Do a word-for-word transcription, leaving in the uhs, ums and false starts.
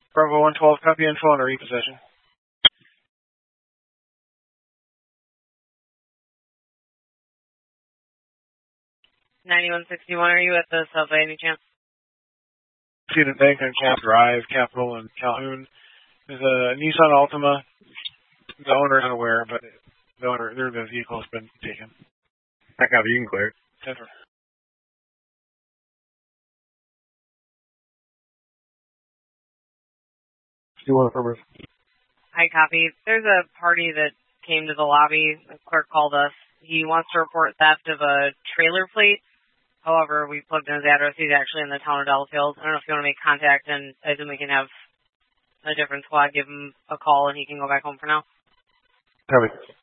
Bravo one twelve, copy info on a repossession. ninety-one sixty-one, are you at the subway any chance? Student Bank on Cap Drive, Capitol, and Calhoun. There's a Nissan Altima. The owner is unaware, but the owner, their the vehicle has been taken. That copy, you can clear it. Center. Do you want affirmative? Hi, copy. There's a party that came to the lobby. The clerk called us. He wants to report theft of a trailer plate. However, we plugged in his address. He's actually in the town of Delafield. I don't know if you want to make contact, and I assume we can have a different squad give him a call, and he can go back home for now. Copy.